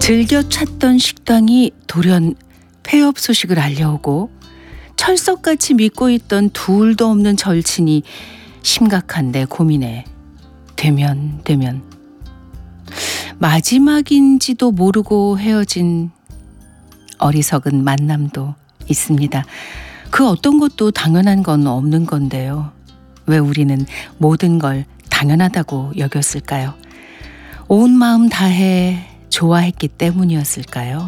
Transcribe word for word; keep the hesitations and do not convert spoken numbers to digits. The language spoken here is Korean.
즐겨 찾던 식당이 돌연 폐업 소식을 알려오고 철석같이 믿고 있던 둘도 없는 절친이 심각한 내 고민에 되면 되면 마지막인지도 모르고 헤어진 어리석은 만남도 있습니다. 그 어떤 것도 당연한 건 없는 건데요. 왜 우리는 모든 걸 당연하다고 여겼을까요? 온 마음 다해 좋아했기 때문이었을까요?